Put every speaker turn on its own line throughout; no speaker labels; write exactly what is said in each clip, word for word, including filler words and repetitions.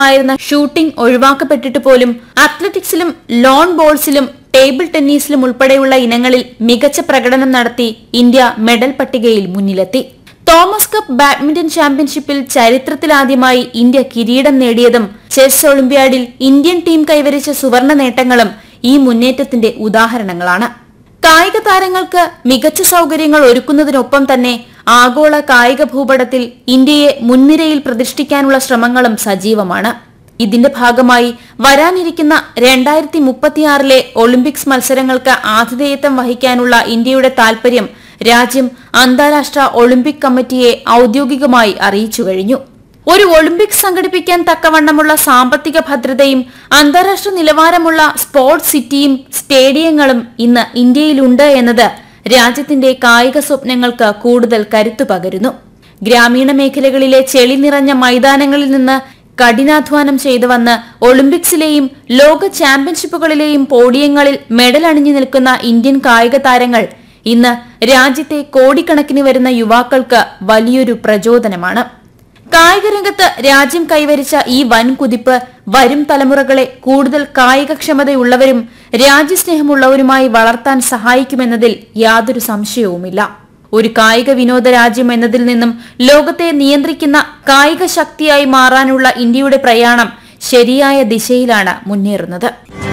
ആയിരുന്ന ഷൂട്ടിംഗ് ഒഴിവാക്കപ്പെട്ടിട്ട് പോലും അത്ലറ്റിക്സിലും loan ബോൾസിലും table ടെന്നീസിലും ഉൾപ്പെടെയുള്ള ഇനങ്ങളിൽ മികച്ച പ്രകടനം നടത്തി ഇന്ത്യ മെഡൽ പട്ടികയിൽ മുന്നിലെത്തി. തോമസ് കപ്പ് ബാഡ്മിന്റൺ ചാമ്പ്യൻഷിപ്പിൽ ചരിത്രത്തിലാദ്യമായി ഇന്ത്യ കിരീടം നേടിയതും ചെസ് ഒളിമ്പ്യാഡിൽ ഇന്ത്യൻ ടീം കൈവരിച്ച സുവർണ നേട്ടങ്ങളും ഈ മുന്നേറ്റത്തിന്റെ ഉദാഹരണങ്ങളാണ്. കായിക താരങ്ങൾക്ക് മികച്ച സൌകര്യങ്ങൾ ഒരുക്കുന്നതിനൊപ്പം തന്നെ ആഗോള കായിക ഭൂപടത്തിൽ ഇന്ത്യയെ മുൻനിരയിൽ പ്രതിഷ്ഠിക്കാനുള്ള ശ്രമങ്ങളും സജീവമാണ്. ഇതിന്റെ ഭാഗമായി വരാനിരിക്കുന്ന രണ്ടായിരത്തി മുപ്പത്തിയാറിലെ ഒളിമ്പിക്സ് മത്സരങ്ങൾക്ക് ആതിഥേയത്വം വഹിക്കാനുള്ള ഇന്ത്യയുടെ താൽപര്യം രാജ്യം അന്താരാഷ്ട്ര ഒളിമ്പിക് കമ്മിറ്റിയെ ഔദ്യോഗികമായി അറിയിച്ചു കഴിഞ്ഞു. ഒരു ഒളിമ്പിക്സ് സംഘടിപ്പിക്കാൻ തക്കവണ്ണമുള്ള സാമ്പത്തിക ഭദ്രതയും അന്താരാഷ്ട്ര നിലവാരമുള്ള സ്പോർട്സ് സിറ്റിയും സ്റ്റേഡിയങ്ങളും ഇന്ന് ഇന്ത്യയിലുണ്ട് എന്നത് രാജ്യത്തിന്റെ കായിക സ്വപ്നങ്ങൾക്ക് കൂടുതൽ കരുത്തു പകരുന്നു. ഗ്രാമീണ മേഖലകളിലെ ചെളി നിറഞ്ഞ മൈതാനങ്ങളിൽ നിന്ന് കഠിനാധ്വാനം ചെയ്തു വന്ന് ഒളിമ്പിക്സിലെയും ലോക ചാമ്പ്യൻഷിപ്പുകളിലെയും പോഡിയങ്ങളിൽ മെഡൽ അണിഞ്ഞു നിൽക്കുന്ന ഇന്ത്യൻ കായിക താരങ്ങൾ ഇന്ന് രാജ്യത്തെ കോടിക്കണക്കിന് വരുന്ന യുവാക്കൾക്ക് വലിയൊരു പ്രചോദനമാണ്. കായിക രംഗത്ത് രാജ്യം കൈവരിച്ച ഈ വൻ കുതിപ്പ് വരും തലമുറകളെ കൂടുതൽ കായികക്ഷമതയുള്ളവരും രാജ്യസ്നേഹമുള്ളവരുമായി വളർത്താൻ സഹായിക്കുമെന്നതിൽ യാതൊരു സംശയവുമില്ല. ഒരു കായിക വിനോദ രാജ്യം എന്നതിൽ നിന്നും ലോകത്തെ നിയന്ത്രിക്കുന്ന കായിക ശക്തിയായി മാറാനുള്ള ഇന്ത്യയുടെ പ്രയാണം ശരിയായ ദിശയിലാണ് മുന്നേറുന്നത്.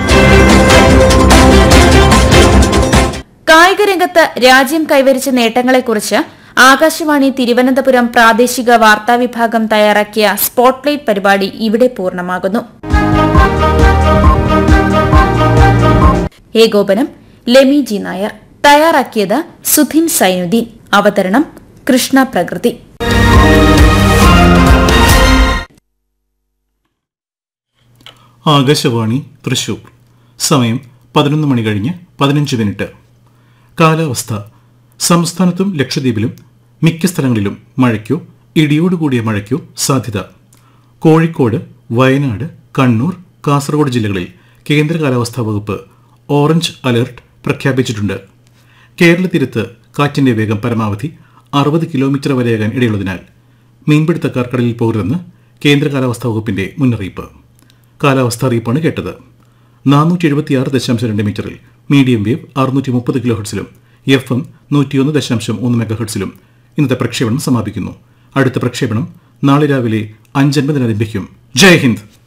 കായിക രംഗത്ത് രാജ്യം കൈവരിച്ച നേട്ടങ്ങളെക്കുറിച്ച് ആകാശവാണി തിരുവനന്തപുരം പ്രാദേശിക വാർത്താ വിഭാഗം തയ്യാറാക്കിയ സ്പോട്ട്ലൈറ്റ് പരിപാടി ഇവിടെ പൂർണ്ണമാകുന്നു. ഏകോപനം ലെമി ജി നായർ. തയ്യാറാക്കിയത് സുധിൻ സൈനുദ്ദീൻ. അവതരണം കൃഷ്ണ പ്രകൃതി.
ആകാശവാണി തൃശൂർ. സമയം പതിനൊന്ന് മണി കഴിഞ്ഞ് പതിനഞ്ച് മിനിറ്റ്. കാലാവസ്ഥ. സംസ്ഥാനത്തും ലക്ഷദ്വീപിലും മിക്ക സ്ഥലങ്ങളിലും മഴയ്ക്കോ ഇടിയോടുകൂടിയ മഴയ്ക്കോ സാധ്യത. കോഴിക്കോട്, വയനാട്, കണ്ണൂർ, കാസർഗോഡ് ജില്ലകളിൽ കേന്ദ്ര കാലാവസ്ഥാ വകുപ്പ് ഓറഞ്ച് അലർട്ട് പ്രഖ്യാപിച്ചിട്ടുണ്ട്. കേരള തീരത്ത് കാറ്റിന്റെ വേഗം പരമാവധി അറുപത് കിലോമീറ്റർ വരെയാകാൻ ഇടയുള്ളതിനാൽ മീൻപിടുത്തക്കാർ കടലിൽ പോകരുതെന്ന് കേന്ദ്ര കാലാവസ്ഥാ വകുപ്പിന്റെ മുന്നറിയിപ്പ്. കാലാവസ്ഥാ അറിയിപ്പാണ് കേട്ടത്. നാനൂറ്റി എഴുപത്തിയാറ് ദശാംശം രണ്ട് മീറ്ററിൽ മീഡിയം വേവ് അറുന്നൂറ്റി മുപ്പത് കിലോ ഹെർട്സിലും എഫ് എം നൂറ്റിയൊന്ന് ദശാംശം മൂന്ന് മെഗാ ഹെർട്സിലും ഇന്നത്തെ പ്രക്ഷേപണം സമാപിക്കുന്നു. അടുത്ത പ്രക്ഷേപണം നാളെ രാവിലെ അഞ്ചൻപതിന് ആരംഭിക്കും. ജയ് ഹിന്ദ്.